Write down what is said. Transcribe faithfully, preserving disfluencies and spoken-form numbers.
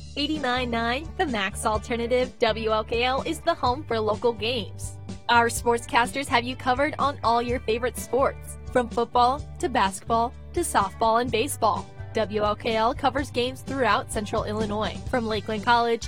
eighty-nine point nine The Max Alternative, W L K L is the home for local games. Our sportscasters have you covered on all your favorite sports, from football to basketball to softball and baseball. W L K L covers games throughout Central Illinois, from Lakeland College